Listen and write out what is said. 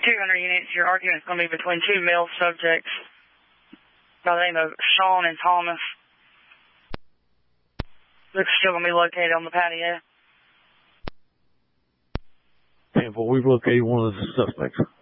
200 units. Your argument's going to be between two male subjects by the name of Sean and Thomas. Looks still going to be located on the patio. And we've located one of the suspects.